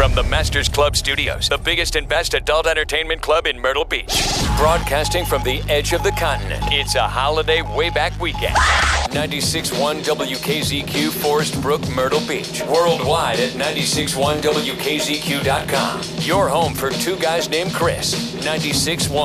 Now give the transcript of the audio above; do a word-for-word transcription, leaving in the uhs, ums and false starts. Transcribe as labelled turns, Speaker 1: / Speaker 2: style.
Speaker 1: from the Masters Club Studios, the biggest and best adult entertainment club in Myrtle Beach. Broadcasting from the edge of the continent, it's a holiday way-back weekend. ninety-six point one W K Z Q, Forest Brook, Myrtle Beach. Worldwide at ninety-six point one W K Z Q dot com. Your home for two guys named Chris. ninety-six point one